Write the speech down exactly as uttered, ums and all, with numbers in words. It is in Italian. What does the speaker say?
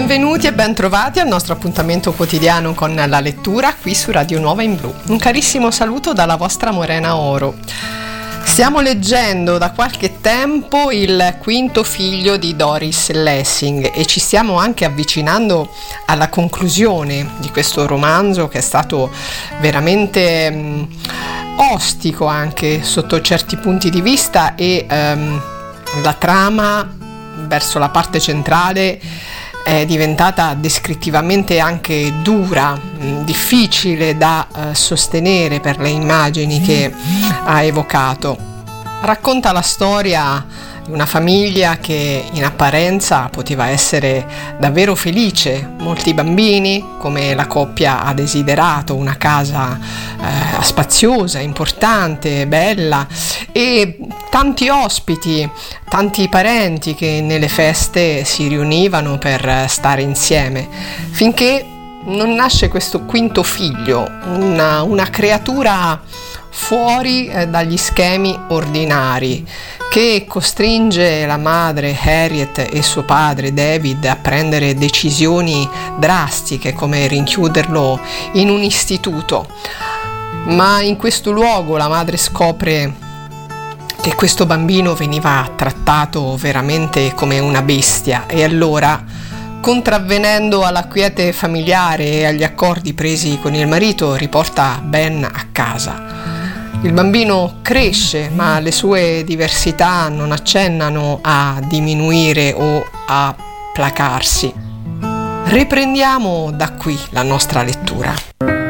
Benvenuti e ben trovati al nostro appuntamento quotidiano con la lettura qui su Radio Nuova in Blu. Un carissimo saluto dalla vostra Morena Oro. Stiamo leggendo da qualche tempo il quinto figlio di Doris Lessing e ci stiamo anche avvicinando alla conclusione di questo romanzo, che è stato veramente mh, ostico anche sotto certi punti di vista, e um, la trama verso la parte centrale è diventata descrittivamente anche dura, mh, difficile da uh, sostenere per le immagini che ha evocato. Racconta la storia di una famiglia che in apparenza poteva essere davvero felice, molti bambini, come la coppia ha desiderato, una casa eh, spaziosa, importante, bella, e tanti ospiti, tanti parenti che nelle feste si riunivano per stare insieme, finché non nasce questo quinto figlio, una, una creatura fuori eh, dagli schemi ordinari, che costringe la madre Harriet e suo padre David a prendere decisioni drastiche, come rinchiuderlo in un istituto. Ma in questo luogo la madre scopre che questo bambino veniva trattato veramente come una bestia, e allora, contravvenendo alla quiete familiare e agli accordi presi con il marito, riporta Ben a casa. Il bambino cresce, ma le sue diversità non accennano a diminuire o a placarsi. Riprendiamo da qui la nostra lettura.